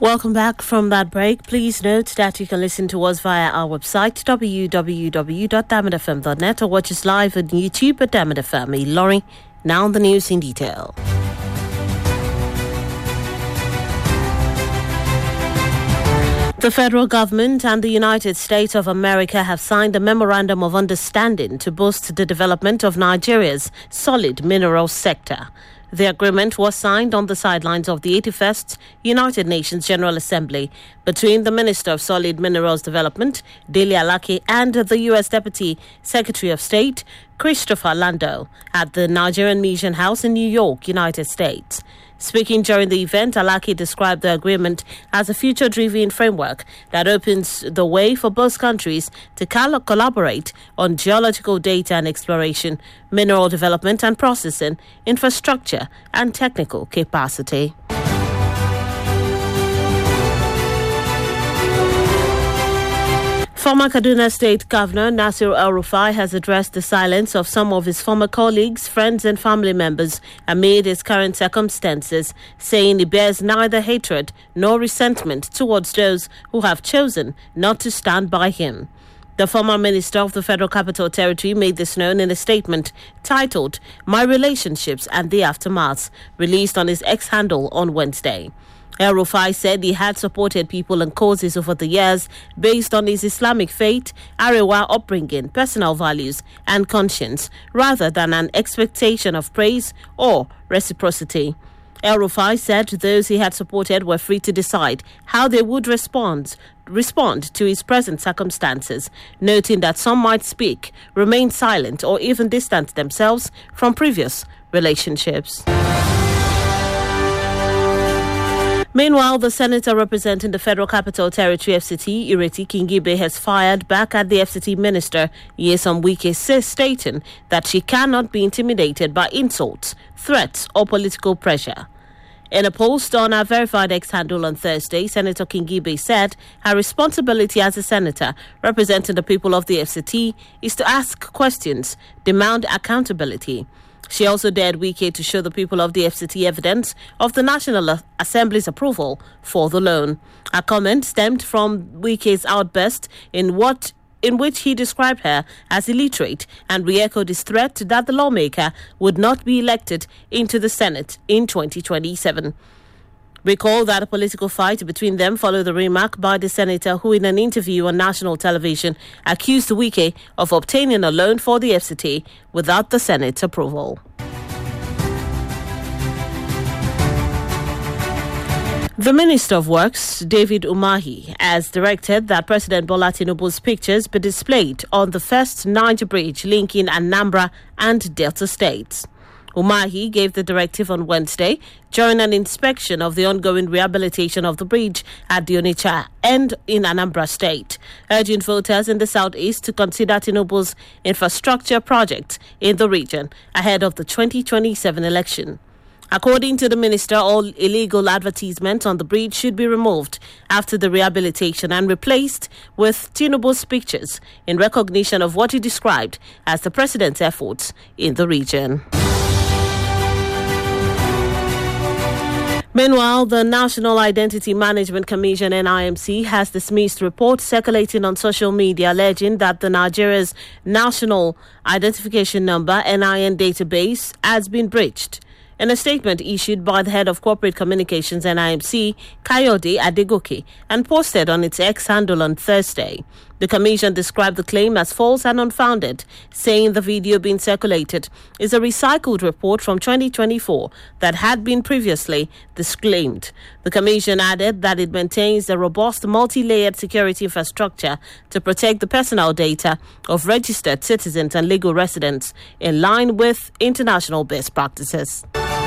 Welcome back from that break. Please note that you can listen to us via our website www.diamondfm.net or watch us live on YouTube at Diamond FM. Laurie, now the news in detail. The federal government and the United States of America have signed a memorandum of understanding to boost the development of Nigeria's solid minerals sector. The agreement was signed on the sidelines of the 81st United Nations General Assembly between the Minister of Solid Minerals Development, Dele Alake, and the U.S. Deputy Secretary of State, Christopher Lando, at the Nigerian Mission House in New York, United States. Speaking during the event, Alake described the agreement as a future-driven framework that opens the way for both countries to collaborate on geological data and exploration, mineral development and processing, infrastructure, and technical capacity. Former Kaduna State Governor Nasir El-Rufai has addressed the silence of some of his former colleagues, friends and family members amid his current circumstances, saying he bears neither hatred nor resentment towards those who have chosen not to stand by him. The former minister of the Federal Capital Territory made this known in a statement titled "My Relationships and the Aftermath," released on his X handle on Wednesday. El-Rufai said he had supported people and causes over the years based on his Islamic faith, Arewa upbringing, personal values and conscience, rather than an expectation of praise or reciprocity. El-Rufai said those he had supported were free to decide how they would respond to his present circumstances, noting that some might speak, remain silent, or even distance themselves from previous relationships. Meanwhile, the senator representing the Federal Capital Territory FCT, Ireti Kingibe, has fired back at the FCT minister, Nyesom Wike, stating that she cannot be intimidated by insults, threats, or political pressure. In a post on her verified X handle on Thursday, Senator Kingibe said her responsibility as a senator representing the people of the FCT is to ask questions, demand accountability. She also dared Wike to show the people of the FCT evidence of the National Assembly's approval for the loan. A comment stemmed from Wike's outburst in which he described her as illiterate and re-echoed his threat that the lawmaker would not be elected into the Senate in 2027. Recall that a political fight between them followed the remark by the senator who, in an interview on national television, accused Wike of obtaining a loan for the FCT without the Senate's approval. The Minister of Works, David Umahi, has directed that President Bola Tinubu's pictures be displayed on the first Niger bridge linking Anambra and Delta states. Umahi gave the directive on Wednesday during an inspection of the ongoing rehabilitation of the bridge at the Onitsha end in Anambra State, urging voters in the southeast to consider Tinubu's infrastructure projects in the region ahead of the 2027 election. According to the minister, all illegal advertisements on the bridge should be removed after the rehabilitation and replaced with Tinubu's pictures in recognition of what he described as the president's efforts in the region. Meanwhile, the National Identity Management Commission, NIMC, has dismissed reports circulating on social media alleging that the Nigeria's National Identification Number, NIN database, has been breached. In a statement issued by the head of corporate communications NIMC, Kayode Adegoke, and posted on its X handle on Thursday, the commission described the claim as false and unfounded, saying the video being circulated is a recycled report from 2024 that had been previously disclaimed. The commission added that it maintains a robust multi-layered security infrastructure to protect the personal data of registered citizens and legal residents in line with international best practices.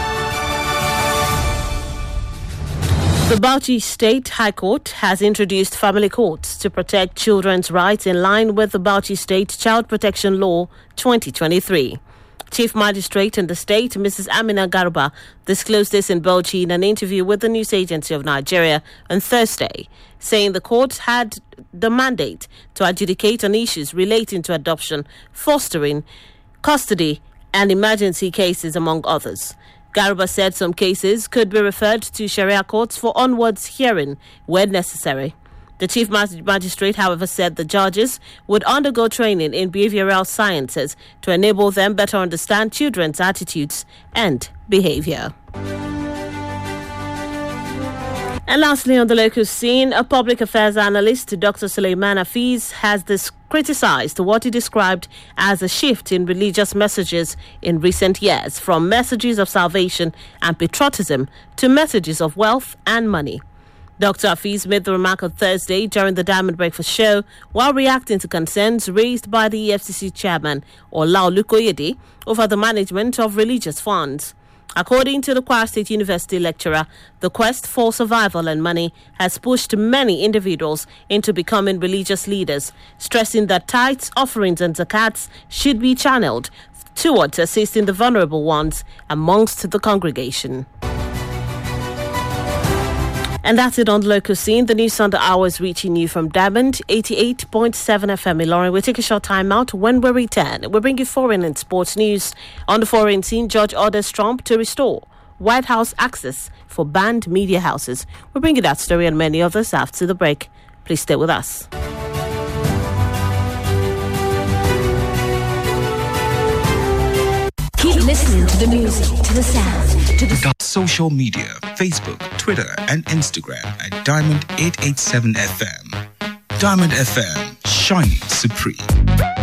The Bauchi State High Court has introduced family courts to protect children's rights in line with the Bauchi State Child Protection Law 2023. Chief Magistrate in the state, Mrs. Amina Garba, disclosed this in Bauchi in an interview with the News Agency of Nigeria on Thursday, saying the court had the mandate to adjudicate on issues relating to adoption, fostering, custody, and emergency cases, among others. Garuba said some cases could be referred to Sharia courts for onwards hearing when necessary. The Chief Magistrate, however, said the judges would undergo training in behavioral sciences to enable them better understand children's attitudes and behavior. And lastly, on the local scene, a public affairs analyst, Dr. Suleiman Hafiz, has criticized what he described as a shift in religious messages in recent years, from messages of salvation and patriotism to messages of wealth and money. Dr. Hafiz made the remark on Thursday during the Diamond Breakfast Show while reacting to concerns raised by the EFCC chairman, Ola Olukoyede, over the management of religious funds. According to the Kwara State University lecturer, the quest for survival and money has pushed many individuals into becoming religious leaders, stressing that tithes, offerings and zakats should be channeled towards assisting the vulnerable ones amongst the congregation. And that's it on the local scene. The news on the hour is reaching you from Diamond 88.7 FM Ilorin. We'll take a short time out. When we return, we'll bring you foreign and sports news. On the foreign scene, Judge orders Trump to restore White House access for banned media houses. We'll bring you that story and many others after the break. Please stay with us. Keep listening to the music, to the sound, to the social media, Facebook, Twitter, and Instagram at Diamond 887 FM. Diamond FM, shining supreme.